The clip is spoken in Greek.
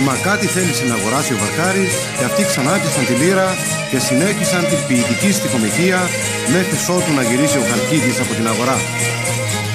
Μα κάτι θέλησε να αγοράσει ο Βαρκάρης και αυτοί ξανάπιασαν τη λύρα και συνέχισαν την ποιητική στιχομηθεία μέχρι ότου να γυρίσει ο Χαλκίδης από την αγορά.